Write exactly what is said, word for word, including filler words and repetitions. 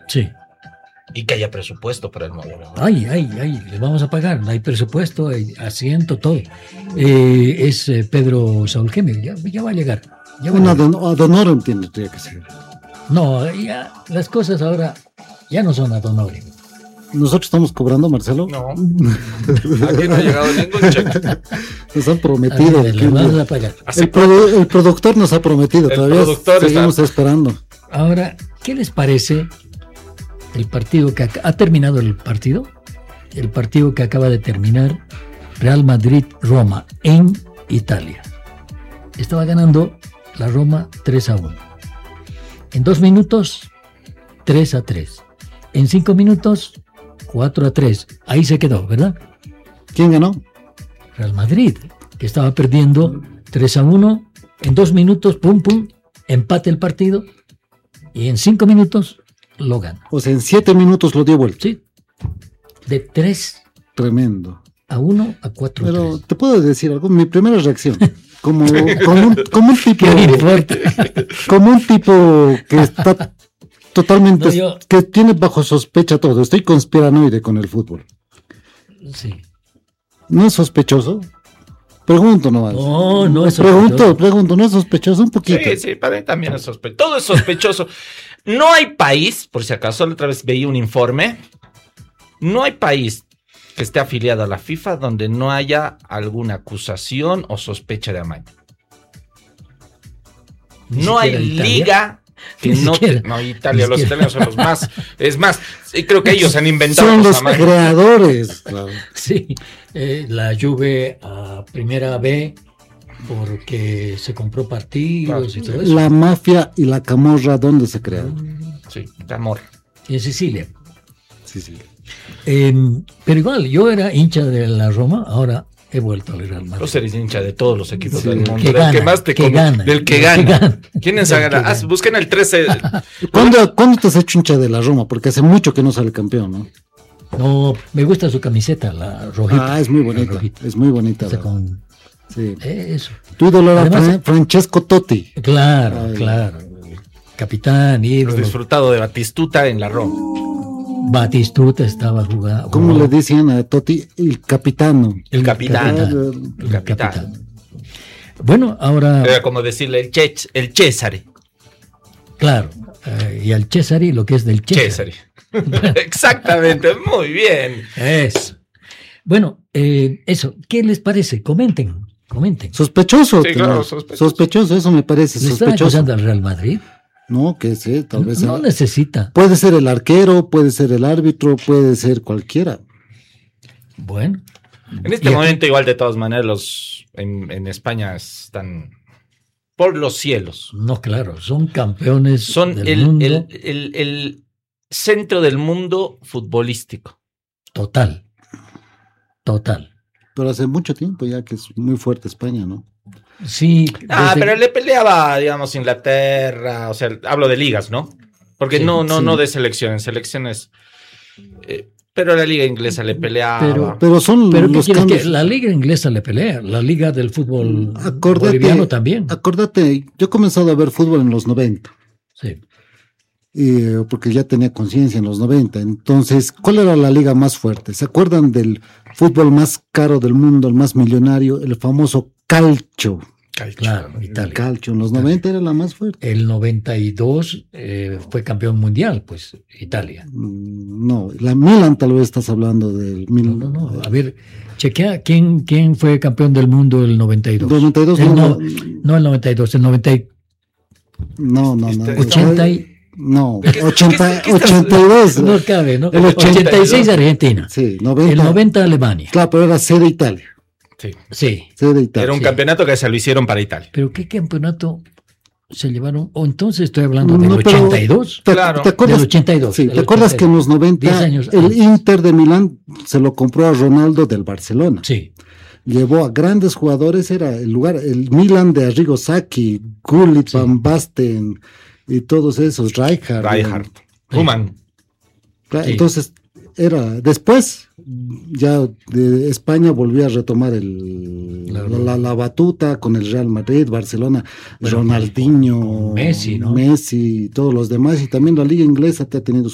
Sí. Y que haya presupuesto para el modelo. Ay, ay, ay, le vamos a pagar. Hay presupuesto, hay asiento, todo. Eh, es eh, Pedro Saúl Jiménez, ya, ya va a llegar. Ya va Una a llegar. don, ad honorem tiene que ser. No, ya, las cosas ahora ya no son ad honorem. ¿Nosotros estamos cobrando, Marcelo? No. Aquí no ha llegado ningún cheque. Nos han prometido. A ver, le vamos a pagar. El, produ- el productor nos ha prometido, El todavía productor seguimos está- esperando. Ahora, ¿qué les parece el partido que ac- ha terminado el partido? El partido que acaba de terminar, Real Madrid-Roma en Italia. Estaba ganando la Roma tres a uno. En dos minutos, tres a tres. En cinco minutos, cuatro a tres. Ahí se quedó, ¿verdad? ¿Quién ganó? Real Madrid, que estaba perdiendo tres a uno. En dos minutos, pum, pum, empate el partido. Y en cinco minutos lo gana. O sea, en siete minutos lo dio vuelta. Sí. De tres Tremendo. a uno a cuatro a Pero tres. te puedo decir algo, mi primera reacción, como, como, un, como un tipo, ¿Qué me importa? como un tipo que está totalmente, No, yo- que tiene bajo sospecha todo. Estoy conspiranoide con el fútbol. Sí. ¿No es sospechoso? Pregunto nomás. No, no es Pregunto, sospechoso. pregunto, ¿no es sospechoso? Un poquito. Sí, sí, para mí también es sospechoso. Todo es sospechoso. No hay país, por si acaso, la otra vez veía un informe, no hay país que esté afiliado a la FIFA donde no haya alguna acusación o sospecha de amaño. Ni No hay siquiera Italia. liga que Ni no... siquiera. No, Italia, Ni los siquiera. italianos son los más... Es más, sí, creo que ellos han inventado Son los los amaños. creadores. Claro. Sí. Eh, la Juve a primera B porque se compró partidos y todo eso. La mafia y la camorra, ¿dónde se crearon? Sí, de amor. En Sicilia. Sí, sí. Eh, pero igual, yo era hincha de la Roma, ahora he vuelto al Real Madrid. Vos eres hincha de todos los equipos Sí. del mundo. Que del gana, que más te que come- gana, Del que que gana. gana. ¿Quién es Del gana? que Ah, gana. busquen el trece. ¿Cuándo, ¿Cuándo te has hecho hincha de la Roma? Porque hace mucho que no sale campeón, ¿no? No, me gusta su camiseta, la rojita. Ah, es muy La bonita. rojita. Es muy bonita. O sea, la- con Sí. eh, eso. Tu ídolo era Además- Fran- Francesco Totti. Claro, Ay. claro. Capitán, Has ídolo. disfrutado de Batistuta en la Roma. Batistuta estaba jugando. ¿Cómo le decían a Totti? El capitano. El capitán. capitán. El capitán. Bueno, ahora, Era como decirle el, che, el Cesare. claro, eh, y al Cesari lo que es del Cesari. Cesare. Exactamente, muy bien. Eso. Bueno, eh, eso, ¿qué les parece? Comenten, comenten. Sospechoso. Sí, tenés. claro, sospechoso. Sospechoso, eso me parece ¿Le están sospechoso. acusando al Real Madrid? No, que sé, tal vez. No sea- necesita. Puede ser el arquero, puede ser el árbitro, puede ser cualquiera. Bueno. En este Y aquí- momento, igual de todas maneras, los en, en España están por los cielos. No, claro, son campeones Son del el, mundo el, el, el centro del mundo futbolístico. total. Total. Pero hace mucho tiempo ya que es muy fuerte España, ¿no? Sí. Ah, desde- pero le peleaba, digamos, Inglaterra, o sea, hablo de ligas, ¿no? Porque Sí, no, no, sí. no de selecciones, selecciones. eh, pero la liga inglesa le peleaba. Pero- Pero son Pero ¿qué los quieres cambios. que la liga inglesa le pelea? La liga del fútbol Acordate, boliviano también. acordate, yo he comenzado a ver fútbol en los noventa, Sí. eh, porque ya tenía conciencia en los noventa. Entonces, ¿cuál era la liga más fuerte? ¿Se acuerdan del fútbol más caro del mundo, el más millonario, el famoso Calcio? Claro, El Italia. Calcio en los noventa era la más fuerte. El noventa y dos eh, fue campeón mundial, pues Italia. Mm, No, la Milan tal vez estás hablando del No, Milan. no, no. A ver, chequea quién, quién fue campeón del mundo el noventa y dos. noventa y dos, El no, no, no el noventa y dos, el noventa y No, no, no. Este- ochenta y No, ¿Qué- qué- ochenta, qué estás- ochenta y dos. no cabe, ¿no? El ochenta y seis Argentina. Sí, El noventa. noventa Alemania. Claro, pero era sede Italia. Sí. Sí. Sede Italia. Era un Sí. campeonato que se lo hicieron para Italia. Pero ¿qué campeonato se llevaron? O entonces estoy hablando No, del pero- ochenta y dos. ¿Te, Claro. te acuerdas? Del ochenta y dos, Sí, del ¿te acuerdas ochenta y que en dos? los noventa diez años el antes. Inter de Milán se lo compró a Ronaldo del Barcelona? Sí. Llevó a grandes jugadores, era el lugar, el Milan de Arrigo Sacchi, Gullit, Sí. Van Basten y todos esos, Rijkaard. Rijkaard. Human. Claro, Sí. Entonces, era después, ya de España volvió a retomar el, La- la, la- la batuta con el Real Madrid, Barcelona, Bueno, Ronaldinho, con Messi, ¿no? Messi y todos los demás, y también la liga inglesa te ha tenido